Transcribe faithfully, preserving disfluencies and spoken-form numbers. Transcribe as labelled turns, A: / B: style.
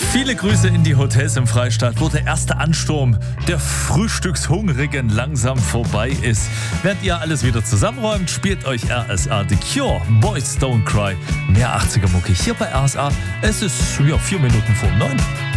A: Viele Grüße in die Hotels im Freistaat, wo der erste Ansturm der Frühstückshungrigen langsam vorbei ist. Während ihr alles wieder zusammenräumt, spielt euch R S A The Cure, Boys Don't Cry. Mehr achtziger Mucke hier bei R S A. Es ist ja vier Minuten vor neun.